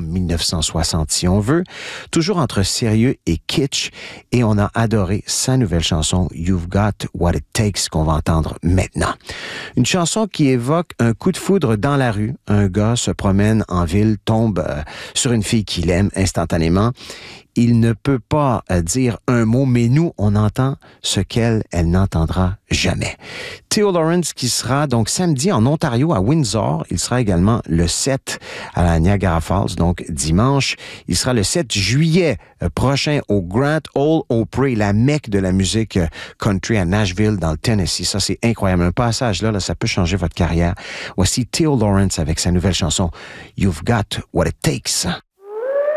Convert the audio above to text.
1960 si on veut, toujours entre sérieux et kitsch, et on a adoré sa nouvelle chanson You've Got What It Takes qu'on va entendre maintenant. Une chanson qui évoque un coup de foudre dans la rue. Un gars se promène en ville, tombe sur une fille qu'il aime instantanément. Il ne peut pas dire un mot, mais nous, on entend ce qu'elle n'entendra jamais. Theo Lawrence qui sera donc samedi en Ontario à Windsor. Il sera également le 7 à la Niagara Falls, donc dimanche. Il sera le 7 juillet prochain au Grand Ole Opry, la mecque de la musique country à Nashville, dans le Tennessee. Ça, c'est incroyable. Un passage là, ça peut changer votre carrière. Voici Theo Lawrence avec sa nouvelle chanson You've Got What It Takes.